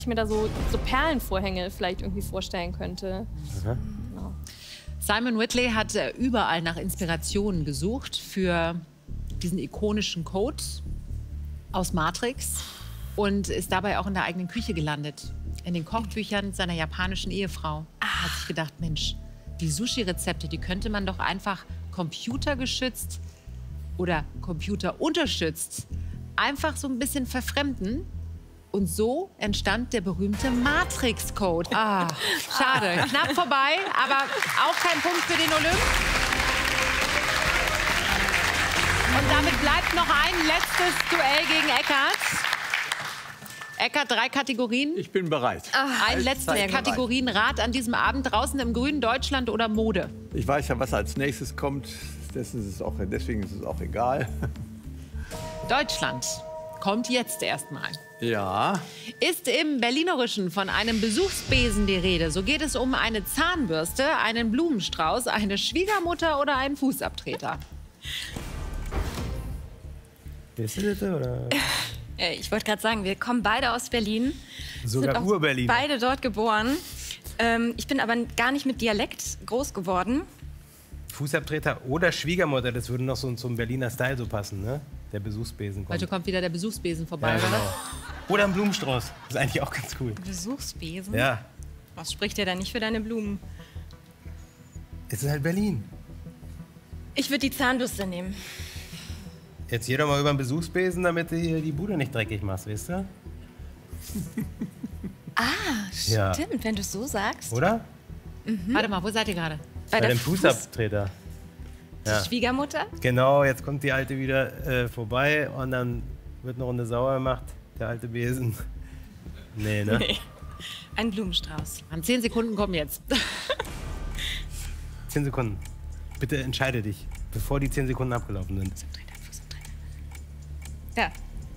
ich mir da so Perlenvorhänge vielleicht irgendwie vorstellen könnte. Genau. Simon Whitley hat überall nach Inspirationen gesucht für diesen ikonischen Code aus Matrix und ist dabei auch in der eigenen Küche gelandet. In den Kochbüchern seiner japanischen Ehefrau. Er hat sich gedacht, Mensch, die Sushi-Rezepte, die könnte man doch einfach computergeschützt oder computerunterstützt einfach so ein bisschen verfremden. Und so entstand der berühmte Matrix-Code. Schade, knapp vorbei, aber auch kein Punkt für den Olymp. Und damit bleibt noch ein letztes Duell gegen Eckart. Eckart, 3 Kategorien. Ich bin bereit. Ein letztes Kategorienrat an diesem Abend. Draußen im Grünen, Deutschland oder Mode? Ich weiß ja, was als nächstes kommt. Deswegen ist es auch egal. Deutschland kommt jetzt erstmal. Ja. Ist im Berlinerischen von einem Besuchsbesen die Rede, so geht es um eine Zahnbürste, einen Blumenstrauß, eine Schwiegermutter oder einen Fußabtreter. Bist du das, oder? Ich wollte gerade sagen, wir kommen beide aus Berlin. Sogar Ur-Berlin. Beide dort geboren. Ich bin aber gar nicht mit Dialekt groß geworden. Fußabtreter oder Schwiegermutter, das würde noch so zum Berliner Style so passen, ne? Der Besuchsbesen kommt. Heute kommt wieder der Besuchsbesen vorbei, Ja, genau. oder? Oder ein Blumenstrauß. Das ist eigentlich auch ganz cool. Besuchsbesen? Ja. Was spricht dir da nicht für deine Blumen? Es ist halt Berlin. Ich würde die Zahnbürste nehmen. Jetzt geh doch mal über den Besuchsbesen, damit du hier die Bude nicht dreckig machst, weißt du? Ja. Stimmt, wenn du es so sagst. Oder? Warte mal, wo seid ihr gerade? Bei dem Fußabtreter. Ja. Schwiegermutter? Genau, jetzt kommt die Alte wieder vorbei und dann wird eine Runde sauer gemacht, der alte Besen. Nee, ne? Nee. Ein Blumenstrauß. An 10 Sekunden kommen jetzt. 10 Sekunden. Bitte entscheide dich, bevor die 10 Sekunden abgelaufen sind. Ja.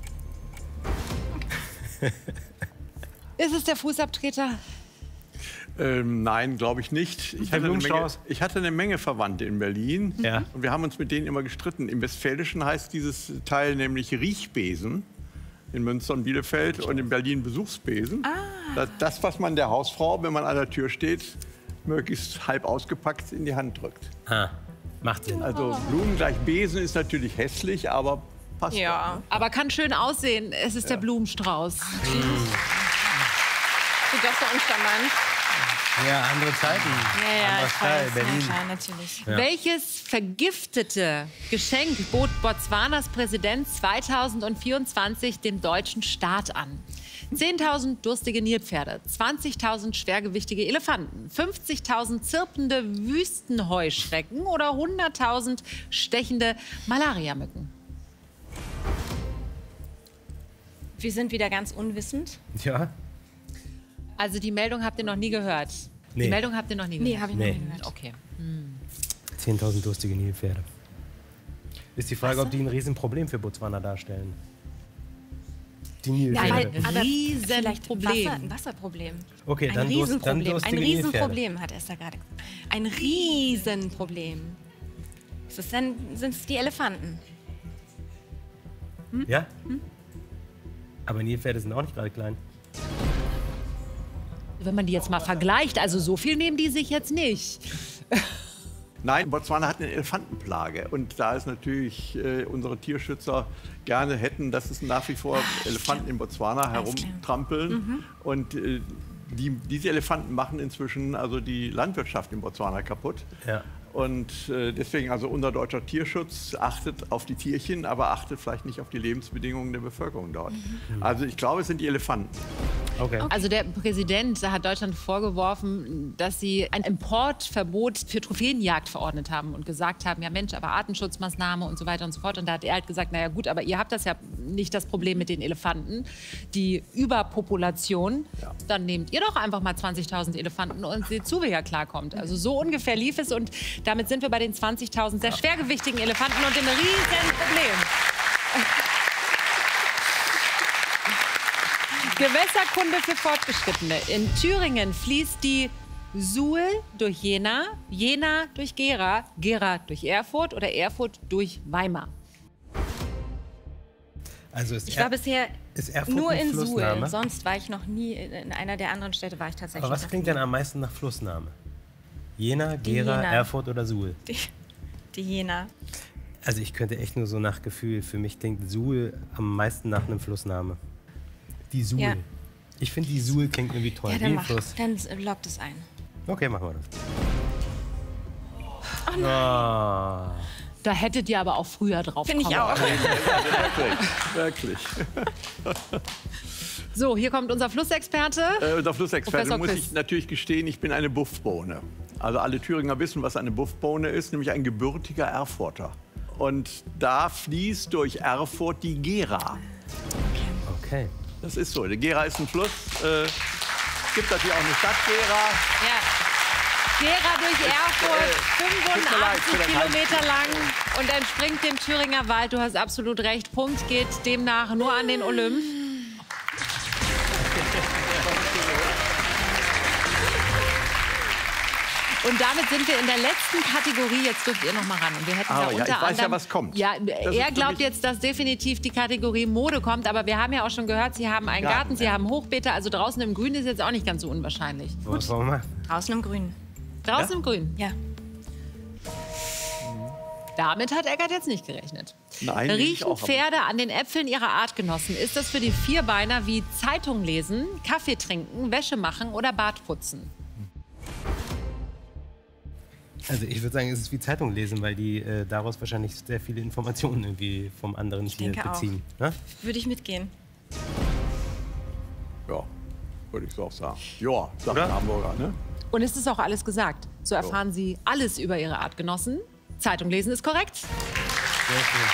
Ist es der Fußabtreter? Nein, glaube ich nicht. Ich hatte eine Menge Verwandte in Berlin. Ja. Und wir haben uns mit denen immer gestritten. Im Westfälischen heißt dieses Teil nämlich Riechbesen. In Münster und Bielefeld und in Berlin Besuchsbesen. Das, was man der Hausfrau, wenn man an der Tür steht, möglichst halb ausgepackt in die Hand drückt. Macht Sinn. Also Blumen gleich Besen ist natürlich hässlich, aber passt. Ja. Aber kann schön aussehen. Es ist der Blumenstrauß. Du doch so uncharmant. Ja, andere Zeiten. Anderer Style, Berlin. Ja, klar, natürlich. Ja. Welches vergiftete Geschenk bot Botswanas Präsident 2024 dem deutschen Staat an? 10.000 durstige Nilpferde, 20.000 schwergewichtige Elefanten, 50.000 zirpende Wüstenheuschrecken oder 100.000 stechende Malariamücken? Wir sind wieder ganz unwissend. Ja. Also die Meldung habt ihr noch nie gehört? Nee. Die Meldung habt ihr noch nie gehört? Nee, habe ich noch nie gehört. Okay. 10.000 durstige Nilpferde. Ist die Frage, ob die ein Riesenproblem für Botswana darstellen. Die Nilpferde. aber Riesenproblem. Ein Wasserproblem. Okay, Ein dann Riesenproblem. durstige Ein Nilpferde. Riesenproblem, hat Esther gerade gesagt. Ein Riesenproblem. Sind es die Elefanten? Ja? Aber Nilpferde sind auch nicht gerade klein. Wenn man die jetzt mal vergleicht, also so viel nehmen die sich jetzt nicht. Nein, Botswana hat eine Elefantenplage. Und da ist natürlich unsere Tierschützer gerne hätten, dass es nach wie vor Elefanten in Botswana herumtrampeln. Und diese Elefanten machen inzwischen also die Landwirtschaft in Botswana kaputt. Ja. Und deswegen also unser deutscher Tierschutz achtet auf die Tierchen, aber achtet vielleicht nicht auf die Lebensbedingungen der Bevölkerung dort. Also ich glaube, es sind die Elefanten. Okay. Also der Präsident hat Deutschland vorgeworfen, dass sie ein Importverbot für Trophäenjagd verordnet haben und gesagt haben, ja Mensch, aber Artenschutzmaßnahme und so weiter und so fort. Und da hat er halt gesagt, naja gut, aber ihr habt das ja nicht das Problem mit den Elefanten, die Überpopulation. Ja. Dann nehmt ihr doch einfach mal 20.000 Elefanten und seht zu, wie ihr klarkommt. Also so ungefähr lief es und damit sind wir bei den 20.000 sehr schwergewichtigen Elefanten und dem riesen Problem. Gewässerkunde für Fortgeschrittene. In Thüringen fließt die Suhl durch Jena, Jena durch Gera, Gera durch Erfurt oder Erfurt durch Weimar. Also Ich war bisher ist Erfurt nur eine in Suhl, Flussname? sonst war ich noch nie, in einer der anderen Städte war ich tatsächlich Aber was noch klingt nie. denn am meisten nach Flussname? Jena, Die Gera, Jena. Erfurt oder Suhl? Die Jena. Also ich könnte echt nur so nach Gefühl. Für mich klingt Suhl am meisten nach einem Flussname. Die Suhl. Ja. Ich finde, die Suhl klingt irgendwie toll. Ja, Wie dann ein Fluss. dann loggt es ein. Okay, machen wir das. Oh nein. Ah. Da hättet ihr aber auch früher drauf Finde ich kommen auch. Wirklich. So, hier kommt unser Flussexperte. Unser Flussexperte Professor muss Quiz. ich natürlich gestehen, ich bin eine Buffbohne. Also alle Thüringer wissen, was eine Buffbohne ist, nämlich ein gebürtiger Erfurter. Und da fließt durch Erfurt die Gera. Okay. Das ist so. Die Gera ist ein Fluss. Gibt natürlich auch eine Stadt Gera. Ja. Gera durch Erfurt, tut mir leid 85 für das Kilometer lang und entspringt dem Thüringer Wald. Du hast absolut recht. Punkt geht demnach nur an den Olymp. Und damit sind wir in der letzten Kategorie. Jetzt dürft ihr noch mal ran. Und wir hätten da Aber ja, unter ich weiß anderem, ja, was kommt. Ja, Das er ist für glaubt mich- jetzt, dass definitiv die Kategorie Mode kommt. Aber wir haben ja auch schon gehört, Sie haben einen Garten, Garten, Sie ja. haben Hochbeete. Also draußen im Grün ist jetzt auch nicht ganz so unwahrscheinlich. Was wollen wir? Draußen im Grün. Draußen im Grün. Ja. Damit hat Eckart jetzt nicht gerechnet. Nein, ich Riechen auch, aber- Pferde an den Äpfeln ihrer Artgenossen? Ist das für die Vierbeiner wie Zeitung lesen, Kaffee trinken, Wäsche machen oder Bad putzen? Also ich würde sagen, es ist wie Zeitung lesen, weil die daraus wahrscheinlich sehr viele Informationen irgendwie vom anderen Tier denke auch. beziehen. Ne? Würde ich mitgehen. Ja, würde ich so auch sagen. Ja, sagt Oder? ein Hamburger, ne? Und es ist auch alles gesagt. So erfahren Sie alles über Ihre Artgenossen. Zeitung lesen ist korrekt. Sehr schön.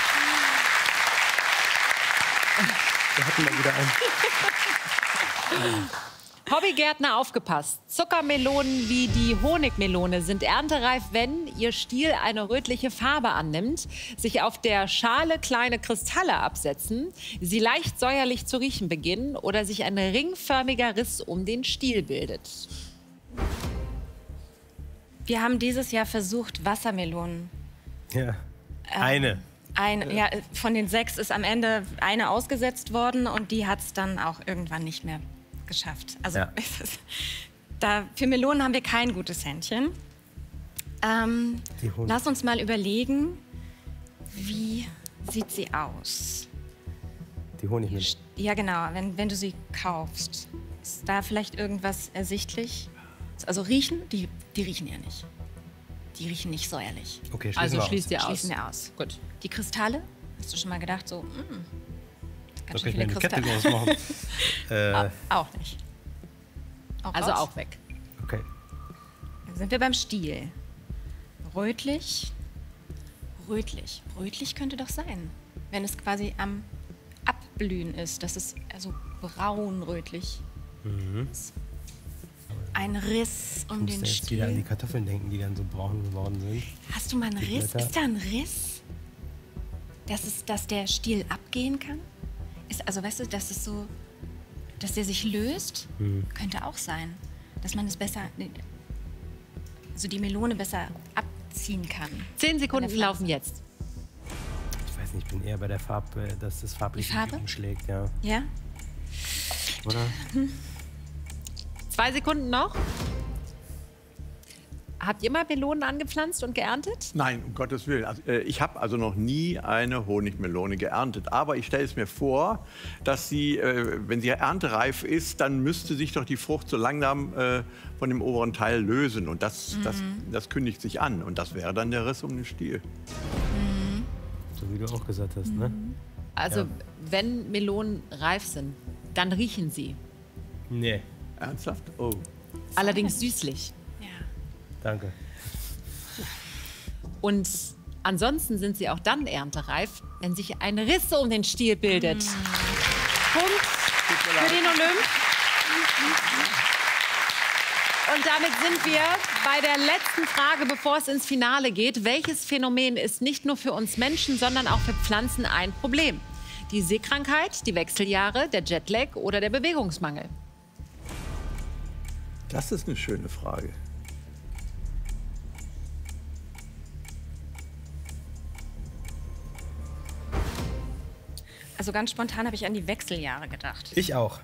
Da hatten wir wieder einen. Hobbygärtner aufgepasst. Zuckermelonen wie die Honigmelone sind erntereif, wenn ihr Stiel eine rötliche Farbe annimmt, sich auf der Schale kleine Kristalle absetzen, sie leicht säuerlich zu riechen beginnen oder sich ein ringförmiger Riss um den Stiel bildet. Wir haben dieses Jahr versucht, Wassermelonen. Ja. Eine. Ja, von den 6 ist am Ende eine ausgesetzt worden und die hat es dann auch irgendwann nicht mehr geschafft. Also Ja. für Melonen haben wir kein gutes Händchen. Die Honig- Lass uns mal überlegen, wie sieht sie aus? Die Honigmelone. Ja, genau, wenn du sie kaufst. Ist da vielleicht irgendwas ersichtlich? Also riechen? Die riechen ja nicht. Die riechen nicht säuerlich. Okay, schließen Also wir schließt ihr aus. Schließen wir aus. Gut. Die Kristalle? Hast du schon mal gedacht, so, Da ganz kann schön ich mir viele eine Kette Kristalle. draus machen. Auch nicht. Also raus? auch weg. Okay. Dann sind wir beim Stiel. Rötlich. Rötlich. Rötlich könnte doch sein. Wenn es quasi am Abblühen ist. Das ist also braun-rötlich. ist. Ein Riss um Ich den muss jetzt wieder an die Stiel. Kartoffeln denken, die dann so braun geworden sind. Hast du mal einen Die Riss? Blätter. Ist da ein Riss? Dass der Stiel abgehen kann? Also weißt du, dass es so, dass der sich löst? Könnte auch sein. Dass man es besser, also die Melone besser abziehen kann. 10 Sekunden An der Pflanze. laufen jetzt. Ich weiß nicht, ich bin eher bei der Farbe, dass das farblich Die Farbe? umschlägt, ja. Ja? Oder? 2 Sekunden noch. Habt ihr mal Melonen angepflanzt und geerntet? Nein, um Gottes Willen. Also, ich habe also noch nie eine Honigmelone geerntet. Aber ich stelle es mir vor, dass sie, wenn sie erntereif ist, dann müsste sich doch die Frucht so langsam von dem oberen Teil lösen. Und das kündigt sich an. Und das wäre dann der Riss um den Stiel. So wie du auch gesagt hast, ne? Also, Ja. wenn Melonen reif sind, dann riechen sie. Nee, Ernsthaft? Oh. Allerdings süßlich. Ja. danke. Und ansonsten sind sie auch dann erntereif, wenn sich ein Riss um den Stiel bildet. Punkt für den Olymp. Und damit sind wir bei der letzten Frage, bevor es ins Finale geht. Welches Phänomen ist nicht nur für uns Menschen, sondern auch für Pflanzen ein Problem? Die Seekrankheit, die Wechseljahre, der Jetlag oder der Bewegungsmangel? Das ist eine schöne Frage. Also Also ganz spontan habe ich an die Wechseljahre gedacht. Ich auch.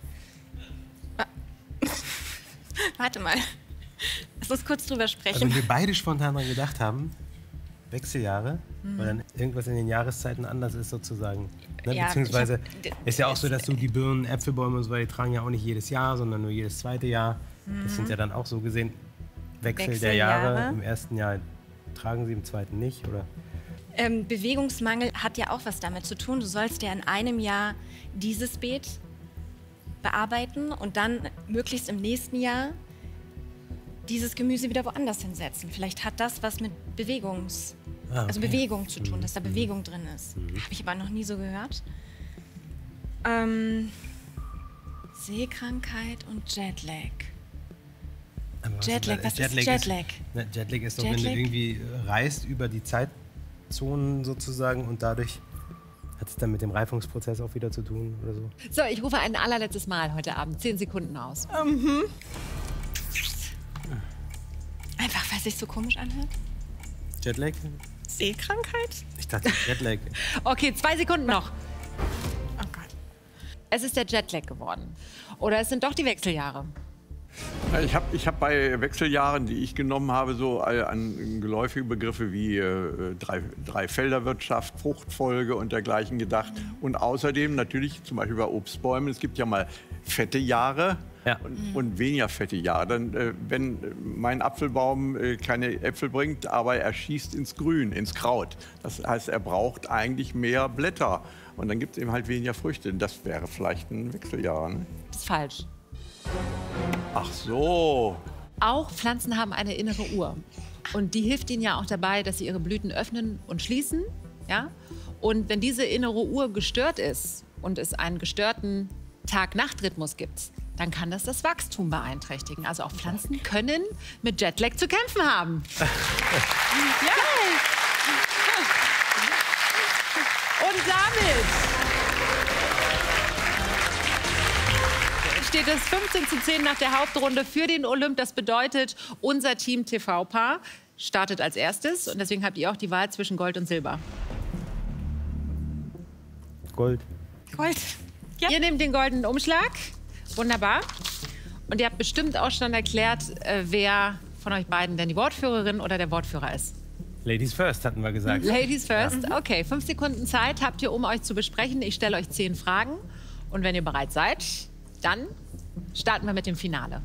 Warte mal. Lass uns kurz drüber sprechen. Also wenn wir beide spontan dran gedacht haben, Wechseljahre, weil dann irgendwas in den Jahreszeiten anders ist sozusagen. Ne? Ja, Beziehungsweise ist ja auch so, dass du die Birnen, Äpfelbäume und so weiter, die tragen ja auch nicht jedes Jahr, sondern nur jedes zweite Jahr. Das sind ja dann auch so gesehen Wechsel der Jahre. Im ersten Jahr tragen sie, im zweiten nicht, oder? Bewegungsmangel hat ja auch was damit zu tun. Du sollst ja in einem Jahr dieses Beet bearbeiten und dann möglichst im nächsten Jahr dieses Gemüse wieder woanders hinsetzen. Vielleicht hat das was mit Bewegung zu tun, dass da Bewegung drin ist. Habe ich aber noch nie so gehört. Seekrankheit und Jetlag. Jetlag, was ist Jetlag? Jetlag ist doch, wenn du irgendwie reist über die Zeitzonen sozusagen und dadurch hat es dann mit dem Reifungsprozess auch wieder zu tun oder so. So, ich rufe ein allerletztes Mal heute Abend 10 Sekunden aus. Einfach, weil es sich so komisch anhört? Jetlag? Seekrankheit? Ich dachte Jetlag. Okay, 2 Sekunden noch. Oh Gott. Es ist der Jetlag geworden. Oder es sind doch die Wechseljahre. Ich hab bei Wechseljahren, die ich genommen habe, so an geläufige Begriffe wie Dreifelderwirtschaft, Fruchtfolge und dergleichen gedacht. Und außerdem natürlich zum Beispiel bei Obstbäumen, es gibt ja mal fette Jahre und weniger fette Jahre. Dann, wenn mein Apfelbaum keine Äpfel bringt, aber er schießt ins Grün, ins Kraut. Das heißt, er braucht eigentlich mehr Blätter. Und dann gibt es eben halt weniger Früchte. Das wäre vielleicht ein Wechseljahr. Ne? Das ist falsch. Ach so. Auch Pflanzen haben eine innere Uhr. Und die hilft ihnen ja auch dabei, dass sie ihre Blüten öffnen und schließen. Ja? Und wenn diese innere Uhr gestört ist und es einen gestörten Tag-Nacht-Rhythmus gibt, dann kann das Wachstum beeinträchtigen. Also auch Pflanzen können mit Jetlag zu kämpfen haben. Ja. Und damit steht es 15:10 nach der Hauptrunde für den Olymp. Das bedeutet, unser Team TV-Paar startet als erstes. Und deswegen habt ihr auch die Wahl zwischen Gold und Silber. Gold. Gold. Ja. Ihr nehmt den goldenen Umschlag. Wunderbar. Und ihr habt bestimmt auch schon erklärt, wer von euch beiden denn die Wortführerin oder der Wortführer ist. Ladies first, hatten wir gesagt. Ladies first. Okay, 5 Sekunden Zeit habt ihr, um euch zu besprechen. Ich stelle euch 10 Fragen. Und wenn ihr bereit seid, dann starten wir mit dem Finale.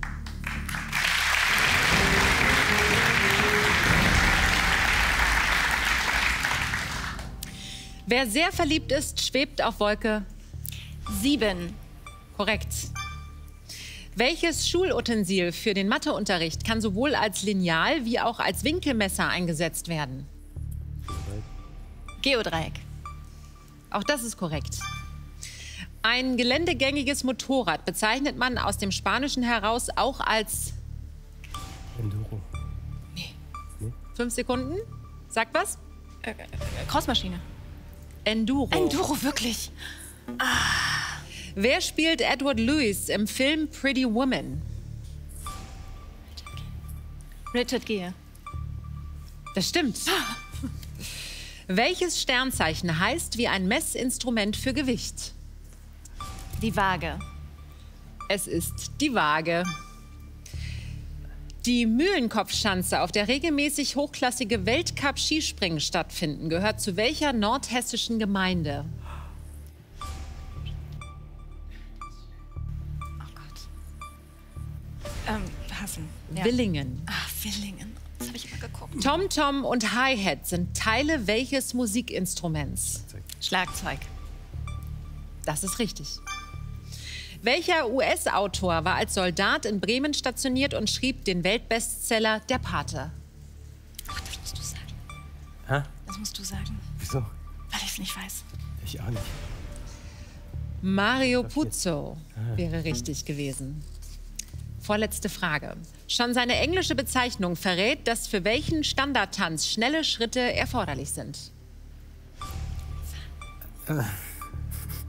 Wer sehr verliebt ist, schwebt auf Wolke 7. Korrekt. Welches Schulutensil für den Matheunterricht kann sowohl als Lineal wie auch als Winkelmesser eingesetzt werden? Geodreieck. Auch das ist korrekt. Ein geländegängiges Motorrad bezeichnet man aus dem Spanischen heraus auch als... Enduro. 5 Sekunden. Sagt was? Crossmaschine. Enduro. Enduro, wirklich? Wer spielt Edward Lewis im Film Pretty Woman? Richard Gere. Das stimmt. Welches Sternzeichen heißt wie ein Messinstrument für Gewicht? Die Waage. Es ist die Waage. Die Mühlenkopfschanze, auf der regelmäßig hochklassige Weltcup-Skispringen stattfinden, gehört zu welcher nordhessischen Gemeinde? Oh Gott. Hassen. Ja. Willingen. Ach, Willingen. Das habe ich mal geguckt. Tom-Tom und Hi-Hat sind Teile welches Musikinstruments? Schlagzeug. Das ist richtig. Welcher US-Autor war als Soldat in Bremen stationiert und schrieb den Weltbestseller Der Pate? Ach, das musst du sagen. Hä? Das musst du sagen, Wieso? weil ich es nicht weiß. Ich auch nicht. Mario Puzo wäre richtig gewesen. Vorletzte Frage. Schon seine englische Bezeichnung verrät, dass für welchen Standardtanz schnelle Schritte erforderlich sind.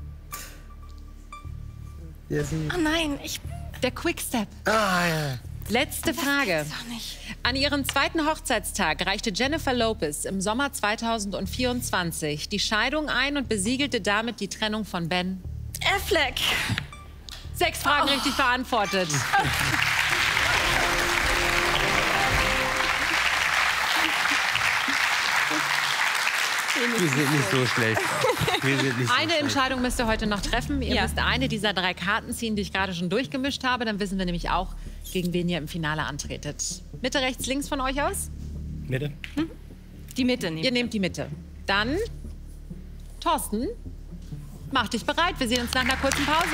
Oh nein, Der Quickstep. Ah, ja. Letzte Frage. An ihrem zweiten Hochzeitstag reichte Jennifer Lopez im Sommer 2024 die Scheidung ein und besiegelte damit die Trennung von Ben Affleck. 6 Fragen richtig beantwortet. Wir sind nicht so schlecht. Eine Entscheidung müsst ihr heute noch treffen. Ihr müsst eine dieser 3 Karten ziehen, die ich gerade schon durchgemischt habe. Dann wissen wir nämlich auch, gegen wen ihr im Finale antretet. Mitte, rechts, links von euch aus? Mitte. Die Mitte nehmen. Ihr nehmt die Mitte. Dann, Thorsten, mach dich bereit. Wir sehen uns nach einer kurzen Pause.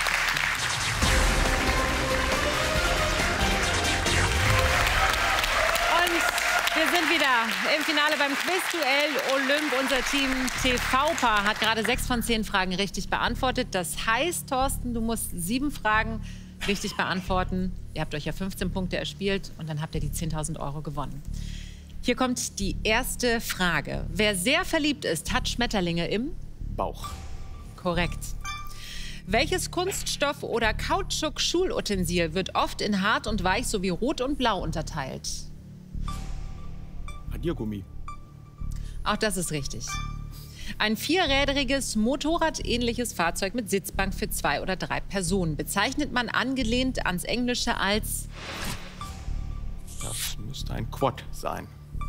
Wir sind wieder im Finale beim Quizduell Olymp. Unser Team TV-Paar hat gerade 6 von 10 Fragen richtig beantwortet. Das heißt, Thorsten, du musst 7 Fragen richtig beantworten. Ihr habt euch ja 15 Punkte erspielt und dann habt ihr die 10.000 € gewonnen. Hier kommt die erste Frage. Wer sehr verliebt ist, hat Schmetterlinge im Bauch. Korrekt. Welches Kunststoff- oder Kautschuk-Schulutensil wird oft in hart und weich sowie rot und blau unterteilt? Radiergummi. Auch das ist richtig. Ein 4rädriges, motorradähnliches Fahrzeug mit Sitzbank für 2 oder 3 Personen bezeichnet man angelehnt ans Englische als... Das müsste ein Quad sein.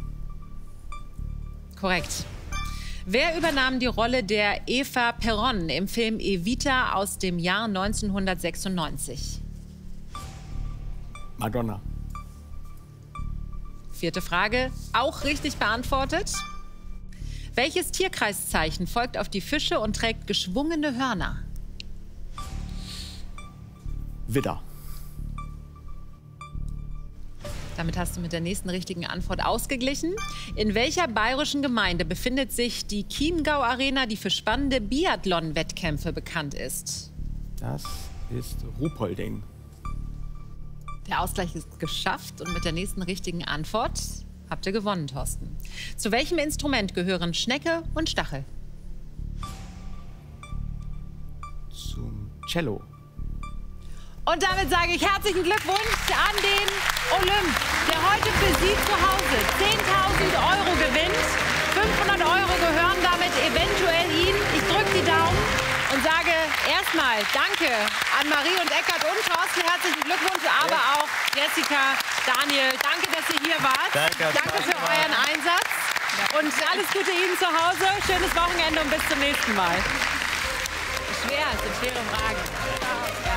Korrekt. Wer übernahm die Rolle der Eva Peron im Film Evita aus dem Jahr 1996? Madonna. 4. Frage, auch richtig beantwortet. Welches Tierkreiszeichen folgt auf die Fische und trägt geschwungene Hörner? Widder. Damit hast du mit der nächsten richtigen Antwort ausgeglichen. In welcher bayerischen Gemeinde befindet sich die Chiemgau-Arena, die für spannende Biathlon-Wettkämpfe bekannt ist? Das ist Ruhpolding. Der Ausgleich ist geschafft und mit der nächsten richtigen Antwort habt ihr gewonnen, Thorsten. Zu welchem Instrument gehören Schnecke und Stachel? Zum Cello. Und damit sage ich herzlichen Glückwunsch an den Olymp, der heute für Sie zu Hause 10.000 € gewinnt. 500 € gehören damit eventuell Ihnen. Ich drücke die Daumen und sage erstmal Danke an Marie und Eckart und Thorsten. Herzlichen Glückwunsch, aber auch Jessica, Daniel. Danke, dass ihr hier wart. Danke für euren Einsatz. Und alles Gute Ihnen zu Hause. Schönes Wochenende und bis zum nächsten Mal. Schwer, es sind schwere Fragen. Ja.